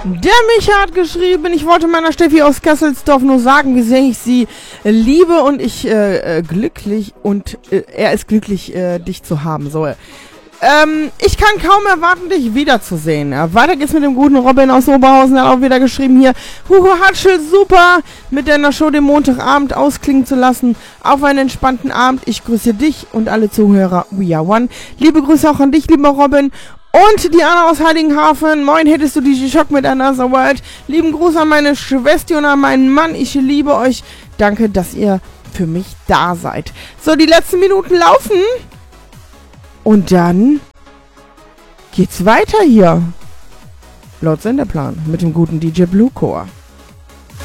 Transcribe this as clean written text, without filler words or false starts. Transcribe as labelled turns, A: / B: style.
A: Der Micha hat geschrieben, ich wollte meiner Steffi aus Kesselsdorf nur sagen, wie sehr ich sie liebe und ich glücklich und er ist glücklich, dich zu haben. So, ich kann kaum erwarten, dich wiederzusehen. Weiter geht's mit dem guten Robin aus Oberhausen. Er hat auch wieder geschrieben hier, Hugo Hatschel, super, mit deiner Show den Montagabend ausklingen zu lassen. Auf einen entspannten Abend. Ich grüße dich und alle Zuhörer. We are one. Liebe Grüße auch an dich, lieber Robin. Und die Anna aus Heiligenhafen. Moin, hättest du DJ Schock mit Another World. Lieben Gruß an meine Schwester und an meinen Mann. Ich liebe euch. Danke, dass ihr für mich da seid. So, die letzten Minuten laufen. Und dann geht's weiter hier. Laut Senderplan mit dem guten DJ Bluecore.